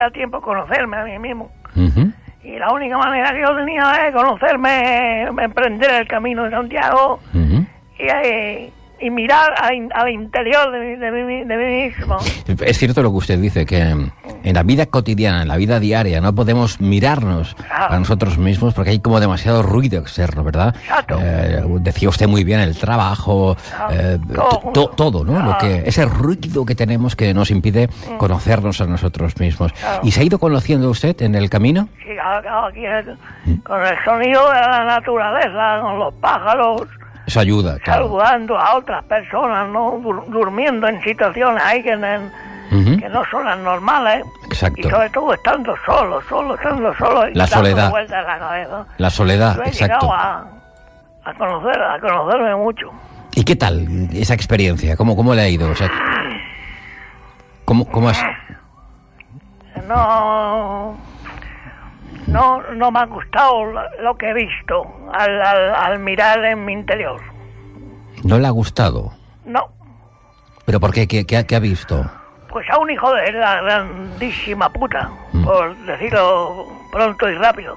da tiempo conocerme a mí mismo. Ujú. Y la única manera que yo tenía de conocerme, emprender el camino de Santiago Ujú. y mirar al interior de mí mismo. Es cierto lo que usted dice, que en la vida cotidiana, en la vida diaria, no podemos mirarnos Claro. a nosotros mismos porque hay como demasiado ruido externo, ¿verdad? Exacto. Decía usted muy bien, el trabajo, todo, ¿no? Lo que, ese ruido que tenemos que nos impide conocernos a nosotros mismos. Claro. ¿Y se ha ido conociendo usted en el camino? Sí, aquí con el sonido de la naturaleza, con los pájaros, Eso ayuda, claro. saludando a otras personas, ¿no? Durmiendo en situaciones ahí que Ujú. no son las normales. Exacto. Y sobre todo estando solo. Y La dando soledad. vueltas en la cabeza. La soledad, Yo he exacto. llegado a conocerme mucho. ¿Y qué tal esa experiencia? ¿Cómo le ha ido? O sea, ¿cómo es? No me ha gustado lo que he visto al mirar en mi interior. ¿No le ha gustado? No. ¿Pero por qué? ¿Qué ha visto? Pues a un hijo de la grandísima puta, por decirlo pronto y rápido.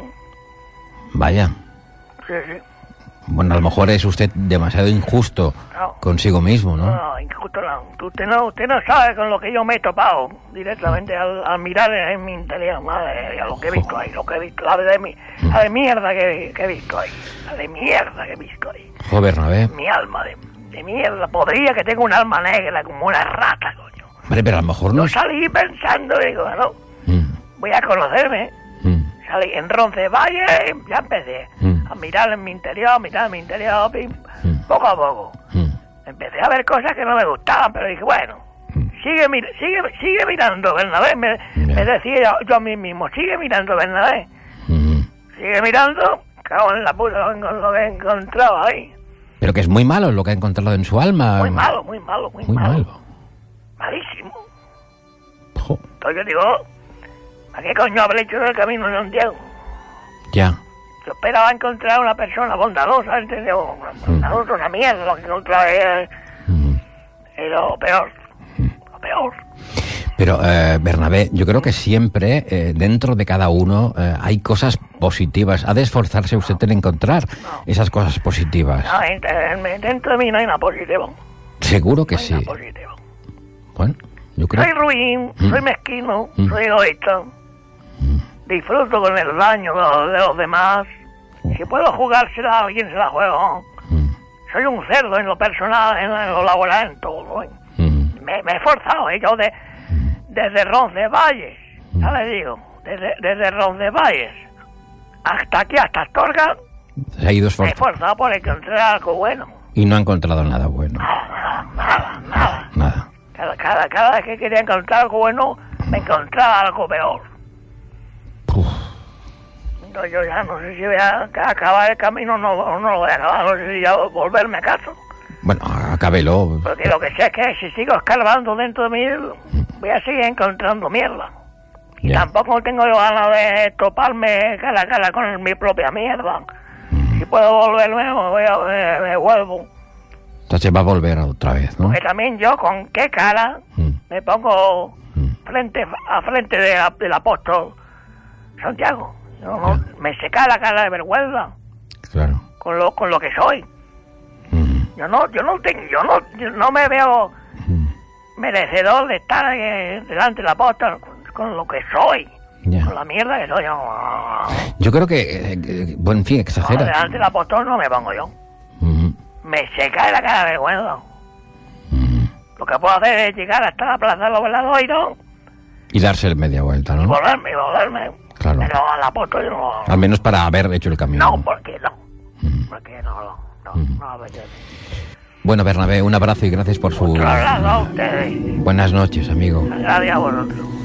Vaya. Sí. Bueno, a lo mejor es usted demasiado injusto No. consigo mismo, ¿no? No, injusto no. Usted no sabe con lo que yo me he topado directamente al mirar en mi interior, madre mía, lo que he visto ahí, la de mierda que he visto ahí, la de mierda que he visto ahí. Jo, Bernabé. Mi alma de mierda, podría que tenga un alma negra como una rata, coño. Hombre, pero a lo mejor no Yo es... salí pensando, digo, no, Mm, voy a conocerme. mm, Salí en Roncesvalles, ya empecé a mirar en mi interior, pim, poco a poco. mm. Empecé a ver cosas que no me gustaban, pero dije, bueno, sigue mirando, Bernabé. Me decía yo a mí mismo, sigue mirando, Bernabé. Mm. Sigue mirando, cago en la puta con lo que he encontrado ahí. Pero que es muy malo lo que ha encontrado en su alma. Muy malo. Muy malo. Malísimo. Jo, Entonces yo digo, ¿a qué coño habré hecho el camino de Santiago? ya. Yo esperaba encontrar una persona bondadosa, ¿entendés? Bondadosa, una mierda lo que encontré. Mm. Lo peor. Pero, Bernabé, yo creo que siempre dentro de cada uno hay cosas positivas. Ha de esforzarse usted en encontrar esas cosas positivas. No, dentro de mí no hay nada positivo. Seguro que No hay sí. nada positivo. Bueno, yo creo... Soy ruin, soy mezquino, soy egoísta. Disfruto con el daño de los demás. Si puedo jugársela a alguien, se la juego. Soy un cerdo en lo personal, en lo laboral, en todo. Me he esforzado, yo desde Roncesvalles, ya le digo, desde Roncesvalles hasta aquí, hasta Astorga, Se ha ido me he esforzando. esforzado por encontrar algo bueno. Y no ha encontrado nada bueno. Nada. Cada vez que quería encontrar algo bueno, me encontraba algo peor. Uf. Entonces yo ya no sé si voy a acabar el camino o no lo voy a acabar, no sé si ya volverme a casa. Bueno, acábelo. Porque lo que sé es que si sigo escarbando dentro de mí, voy a seguir encontrando mierda. Y Ya. tampoco tengo yo ganas de toparme cara a cara con mi propia mierda. Si puedo volverme, me vuelvo. Entonces va a volver otra vez, ¿no? Porque también yo, con qué cara me pongo frente del apóstol Santiago. Yo me seca la cara de vergüenza Claro. con lo que soy. Yo no me veo merecedor de estar delante del apóstol con lo que soy. Ya. Con la mierda que soy. Yo creo que, bueno, en fin, exagera. Delante del apóstol no me pongo yo. Me seca la cara de vergüenza. Lo que puedo hacer es llegar hasta la plaza de los Veladoiros Y darse media vuelta, y ¿no? volverme. Claro. Pero al apóstol yo no. Al menos para haber hecho el camino. No, porque no. Porque no. Bueno, Bernabé, un abrazo y gracias por su... Otro lado a ustedes. Buenas noches, amigo. Gracias a vosotros.